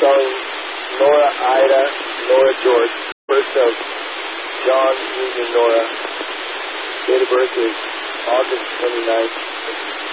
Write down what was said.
spelling Nora Ida, Nora George. First of John Jr. Nora. Date of birth is August 29th.